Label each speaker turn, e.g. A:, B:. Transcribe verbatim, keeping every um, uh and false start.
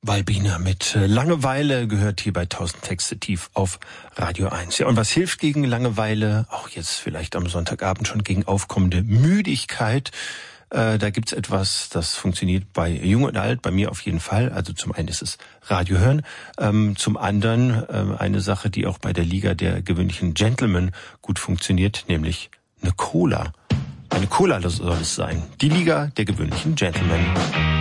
A: Balbina mit Langeweile gehört hier bei tausend Texte tief auf Radio eins. Ja, und was hilft gegen Langeweile? Auch jetzt vielleicht am Sonntagabend schon gegen aufkommende Müdigkeit. Äh, da gibt's etwas, das funktioniert bei Jung und Alt, bei mir auf jeden Fall. Also zum einen ist es Radio hören, ähm, zum anderen äh, eine Sache, die auch bei der Liga der gewöhnlichen Gentlemen gut funktioniert, nämlich eine Cola. Eine Cola soll es sein. Die Liga der gewöhnlichen Gentlemen.